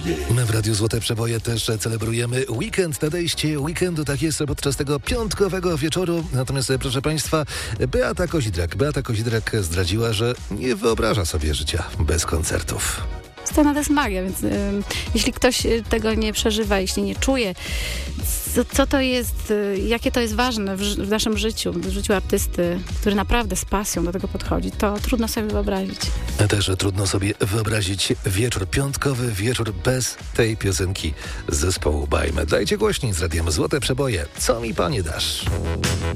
My w Radiu Złote Przeboje też celebrujemy weekend, nadejście weekendu, tak jest podczas tego piątkowego wieczoru. Natomiast proszę Państwa, Beata Kozidrak zdradziła, że nie wyobraża sobie życia bez koncertów. Scena to jest magia, więc jeśli ktoś tego nie przeżywa, jeśli nie czuje, co to jest, jakie to jest ważne w naszym życiu, w życiu artysty, który naprawdę z pasją do tego podchodzi, to trudno sobie wyobrazić. Też trudno sobie wyobrazić wieczór, piątkowy wieczór bez tej piosenki z zespołu Bajmy. Dajcie głośniej z Radiem Złote Przeboje. Co mi Panie dasz?